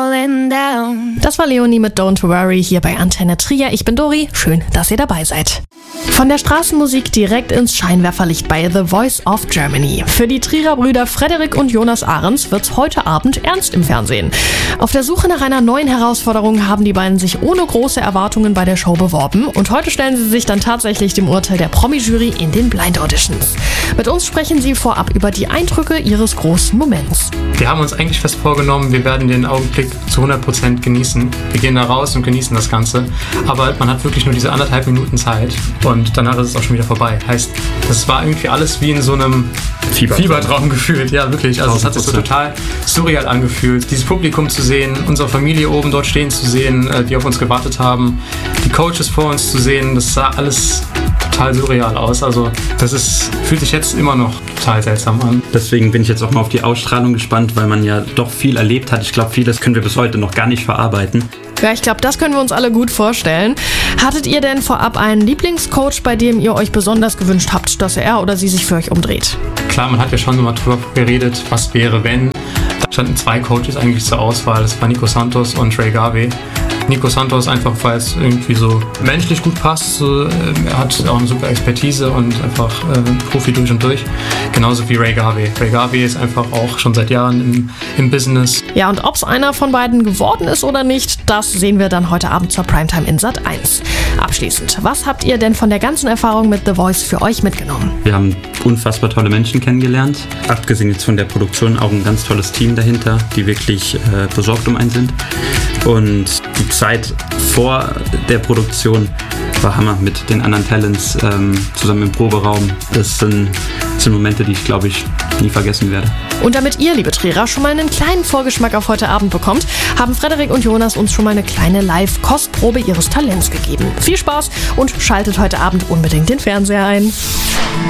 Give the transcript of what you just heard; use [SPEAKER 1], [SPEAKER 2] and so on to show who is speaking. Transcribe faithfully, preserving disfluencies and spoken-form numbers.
[SPEAKER 1] falling down.
[SPEAKER 2] Das war Leonie mit Don't Worry hier bei Antenne Trier. Ich bin Dori, schön, dass ihr dabei seid. Von der Straßenmusik direkt ins Scheinwerferlicht bei The Voice of Germany. Für die Trierer Brüder Frederik und Jonas Ahrens wird's heute Abend ernst im Fernsehen. Auf der Suche nach einer neuen Herausforderung haben die beiden sich ohne große Erwartungen bei der Show beworben und heute stellen sie sich dann tatsächlich dem Urteil der Promi-Jury in den Blind Auditions. Mit uns sprechen sie vorab über die Eindrücke ihres großen Moments.
[SPEAKER 3] Wir haben uns eigentlich fest vorgenommen, wir werden den Augenblick zu hundert Prozent genießen. Wir gehen da raus und genießen das Ganze. Aber man hat wirklich nur diese anderthalb Minuten Zeit und danach ist es auch schon wieder vorbei. Heißt, das war irgendwie alles wie in so einem Fiebertraum, Fiebertraum gefühlt. Ja, wirklich. Also es hat sich so total surreal angefühlt. Dieses Publikum zu sehen, unsere Familie oben dort stehen zu sehen, die auf uns gewartet haben, die Coaches vor uns zu sehen, das sah alles total surreal aus. Also das ist, fühlt sich jetzt immer noch total seltsam an.
[SPEAKER 4] Deswegen bin ich jetzt auch mal auf die Ausstrahlung gespannt, weil man ja doch viel erlebt hat. Ich glaube, vieles können wir bis heute noch gar nicht verarbeiten.
[SPEAKER 2] Ja, ich glaube, das können wir uns alle gut vorstellen. Hattet ihr denn vorab einen Lieblingscoach, bei dem ihr euch besonders gewünscht habt, dass er oder sie sich für euch umdreht?
[SPEAKER 3] Klar, man hat ja schon so mal drüber geredet, was wäre, wenn. Da standen zwei Coaches eigentlich zur Auswahl. Das war Nico Santos und Ray Garvey. Nico Santos einfach, weil es irgendwie so menschlich gut passt. So, äh, er hat auch eine super Expertise und einfach äh, Profi durch und durch. Genauso wie Ray Garvey. Ray Garvey ist einfach auch schon seit Jahren im, im Business.
[SPEAKER 2] Ja, und ob es einer von beiden geworden ist oder nicht, das sehen wir dann heute Abend zur Primetime in Sat eins. Abschließend, was habt ihr denn von der ganzen Erfahrung mit The Voice für euch mitgenommen?
[SPEAKER 4] Wir haben unfassbar tolle Menschen kennengelernt. Abgesehen jetzt von der Produktion auch ein ganz tolles Team dahinter, die wirklich äh, besorgt um einen sind. Und die Zeit vor der Produktion war Hammer mit den anderen Talents ähm, zusammen im Proberaum. Das sind, das sind Momente, die ich, glaube ich, nie vergessen werde.
[SPEAKER 2] Und damit ihr, liebe Trierer, schon mal einen kleinen Vorgeschmack auf heute Abend bekommt, haben Frederik und Jonas uns schon mal eine kleine Live-Kostprobe ihres Talents gegeben. Viel Spaß und schaltet heute Abend unbedingt den Fernseher ein.